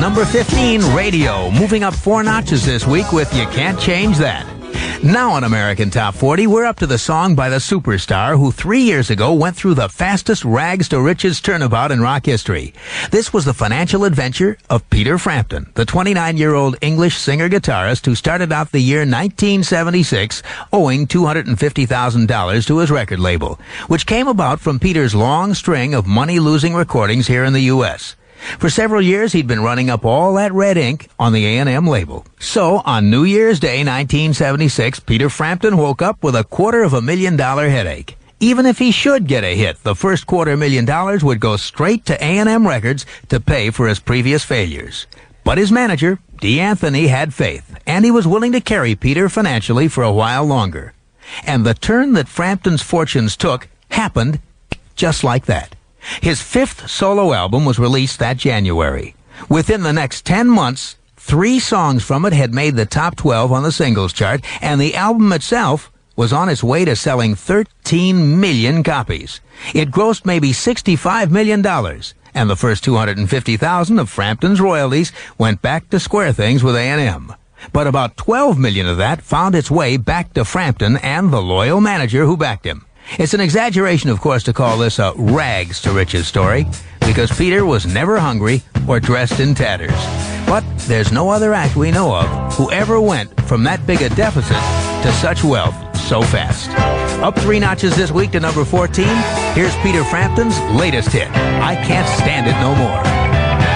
number 15, Radio, moving up 4 notches this week with You Can't Change That. Now on American Top 40, we're up to the song by the superstar who 3 years ago went through the fastest rags to riches turnabout in rock history. This was the financial adventure of Peter Frampton, the 29-year-old English singer-guitarist who started out the year 1976 owing $250,000 to his record label, which came about from Peter's long string of money-losing recordings here in the U.S. For several years, he'd been running up all that red ink on the A&M label. So, on New Year's Day, 1976, Peter Frampton woke up with a $250,000 headache. Even if he should get a hit, the first $250,000 would go straight to A&M Records to pay for his previous failures. But his manager, Dee Anthony, had faith, and he was willing to carry Peter financially for a while longer. And the turn that Frampton's fortunes took happened just like that. His 5th solo album was released that January. Within the next 10 months, 3 songs from it had made the top 12 on the singles chart, and the album itself was on its way to selling 13 million copies. It grossed maybe $65 million, and the first $250,000 of Frampton's royalties went back to square things with A&M. But about $12 million of that found its way back to Frampton and the loyal manager who backed him. It's an exaggeration, of course, to call this a rags to riches story, because Peter was never hungry or dressed in tatters. But there's no other act we know of who ever went from that big a deficit to such wealth so fast. Up 3 notches this week to number 14, here's Peter Frampton's latest hit, I Can't Stand It No More.